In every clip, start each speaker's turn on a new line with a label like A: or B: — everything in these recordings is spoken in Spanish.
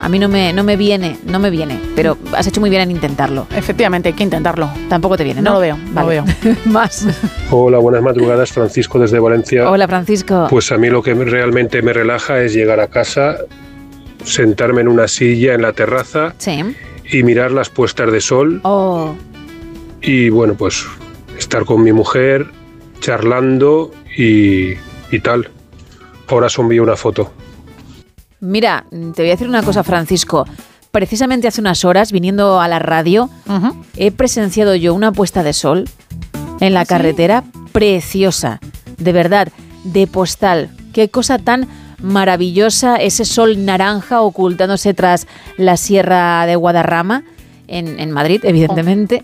A: A mí no me viene, pero has hecho muy bien en intentarlo.
B: Efectivamente, hay que intentarlo.
A: Tampoco te viene, ¿no?
B: No lo veo,
A: vale.
B: no lo veo.
A: Más.
C: Hola, buenas madrugadas, Francisco desde Valencia.
A: Hola, Francisco.
C: Pues a mí lo que realmente me relaja es llegar a casa, sentarme en una silla en la terraza y mirar las puestas de sol. Y bueno, pues estar con mi mujer, charlando y tal. Ahora os envío una foto.
A: Mira, te voy a decir una cosa, Francisco. Precisamente hace unas horas, viniendo a la radio, he presenciado yo una puesta de sol en la carretera preciosa. De verdad, de postal. Qué cosa tan maravillosa, ese sol naranja ocultándose tras la Sierra de Guadarrama, en Madrid, evidentemente.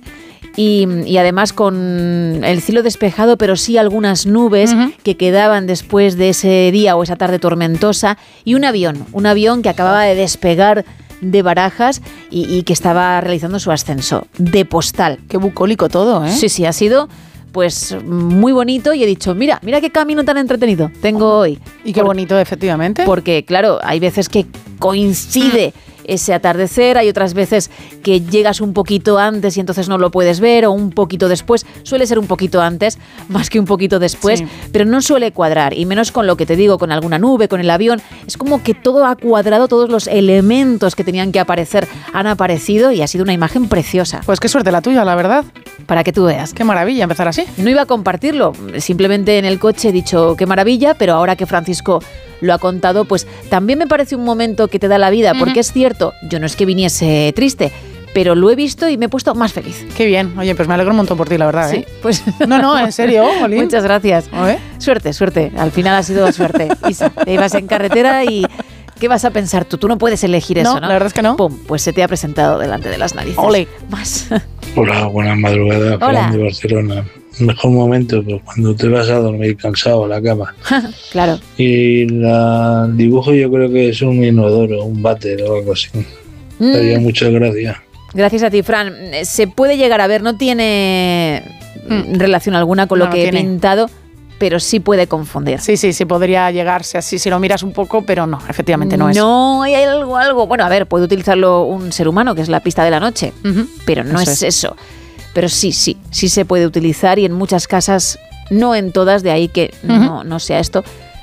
A: Y además con el cielo despejado, pero sí algunas nubes que quedaban después de ese día o esa tarde tormentosa, y un avión que acababa de despegar de Barajas y que estaba realizando su ascenso de postal.
B: Qué bucólico todo, ¿eh?
A: Sí, ha sido pues muy bonito, y he dicho, mira qué camino tan entretenido tengo hoy.
B: Y qué bonito, efectivamente.
A: Porque claro, hay veces que coincide ese atardecer, hay otras veces que llegas un poquito antes y entonces no lo puedes ver, o un poquito después. Suele ser un poquito antes, más que un poquito después, pero no suele cuadrar, y menos con lo que te digo, con alguna nube, con el avión. Es como que todo ha cuadrado, todos los elementos que tenían que aparecer han aparecido, y ha sido una imagen preciosa.
B: Pues qué suerte la tuya, la verdad.
A: Para que tú veas.
B: Qué maravilla empezar así.
A: No iba a compartirlo, simplemente en el coche he dicho qué maravilla, pero ahora que Francisco lo ha contado, pues también me parece un momento que te da la vida, porque es cierto, yo no es que viniese triste, pero lo he visto y me he puesto más feliz.
B: Qué bien. Oye, pues me alegro un montón por ti, la verdad.
A: Sí, pues
B: No, en serio, Molín.
A: Muchas gracias. Suerte. Al final ha sido suerte. Isa, te ibas en carretera y ¿qué vas a pensar tú? Tú no puedes elegir eso, ¿no?
B: La verdad es que no.
A: Pum, pues se te ha presentado delante de las narices.
B: Ole.
A: Más.
D: Hola, buenas madrugadas. Juan de Barcelona. Mejor momento, pues cuando te vas a dormir cansado a la cama.
A: Claro.
D: Y el dibujo yo creo que es un inodoro, un váter o algo así. Muchas gracias.
A: Gracias a ti, Fran. Se puede llegar a ver, no tiene relación alguna con lo que he pintado, pero sí puede confundir.
B: Sí, podría llegarse así si lo miras un poco, pero no, efectivamente no es.
A: No, hay algo. Bueno, a ver, puede utilizarlo un ser humano, que es la pista de la noche, pero no es eso. Pero sí se puede utilizar, y en muchas casas, no en todas, de ahí que no sea esto.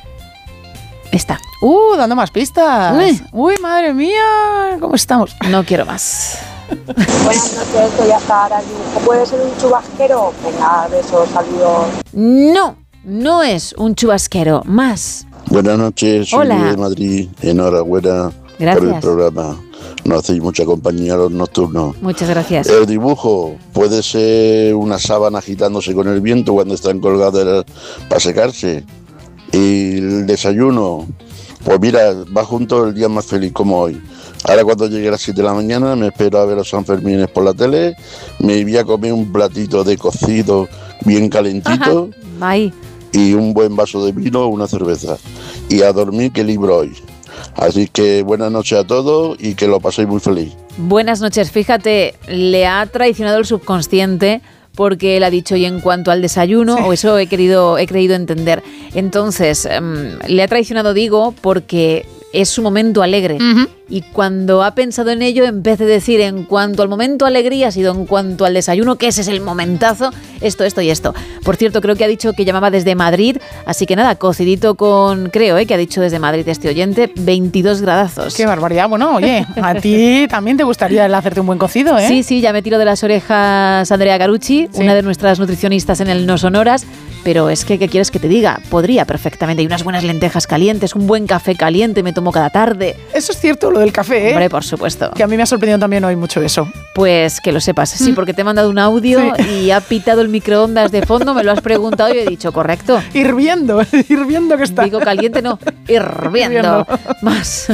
A: Está.
B: Dando más pistas. Uy, madre mía, ¿cómo estamos?
A: No quiero más.
E: Buenas noches, estoy hasta ahora. ¿Puede ser un chubasquero? Venga, besos, saludos.
A: No es un chubasquero. Más.
F: Buenas noches, soy de Madrid. Enhorabuena por el programa. Nos hacéis mucha compañía los nocturnos.
A: Muchas gracias.
F: El dibujo puede ser una sábana agitándose con el viento cuando están colgadas para secarse. Y el desayuno, pues mira, va junto el día más feliz como hoy. Ahora cuando llegue a las 7 de la mañana me espero a ver los Sanfermines por la tele, me voy a comer un platito de cocido bien calentito. Y un buen vaso de vino o una cerveza. Y a dormir, que libro hoy. Así que buenas noches a todos y que lo paséis muy feliz.
A: Buenas noches. Fíjate, le ha traicionado el subconsciente, porque él ha dicho, y en cuanto al desayuno, o eso he creído entender. Entonces, le ha traicionado, digo, porque es su momento alegre. Y cuando ha pensado en ello, en vez de decir en cuanto al momento alegría, ha sido en cuanto al desayuno, que ese es el momentazo, esto y esto. Por cierto, creo que ha dicho que llamaba desde Madrid, así que nada, cocidito con, creo, que ha dicho desde Madrid este oyente, 22 gradazos.
B: Qué barbaridad. Bueno, oye, a ti también te gustaría hacerte un buen cocido, ¿eh?
A: Sí, ya me tiro de las orejas Andrea Carucci, una de nuestras nutricionistas en el No Sonoras, pero es que, ¿qué quieres que te diga? Podría perfectamente, y unas buenas lentejas calientes, un buen café caliente me tomo cada tarde.
B: Eso es cierto, lo del café, ¿eh?
A: Hombre, por supuesto.
B: Que a mí me ha sorprendido también hoy mucho eso.
A: Pues que lo sepas, sí, porque te he mandado un audio y ha pitado el microondas de fondo, me lo has preguntado y he dicho, correcto.
B: Hirviendo que está.
A: Digo caliente, no, hirviendo. Más.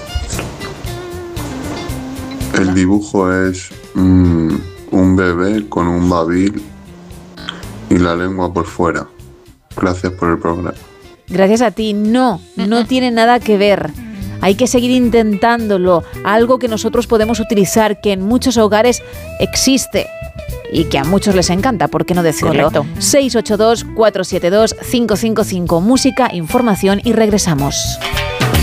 G: El dibujo es un bebé con un babil y la lengua por fuera. Gracias por el programa.
A: Gracias a ti. No tiene nada que ver. Hay que seguir intentándolo. Algo que nosotros podemos utilizar, que en muchos hogares existe y que a muchos les encanta, ¿por qué no decirlo?
B: Correcto.
A: 682-472-555. Música, información y regresamos.